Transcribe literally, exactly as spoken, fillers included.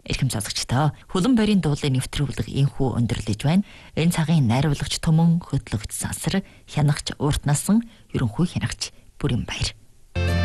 Эрхэм сонсогчдоо хөлөн борийн дуулын нэвтрүүлэг инхүү өндөрлөж байна. Энэ цагийн найруулагч Түмэн, хөтлөгч Сансар, хянагч Урт насан, ерөнхий хянагч Бүрэн Баяр.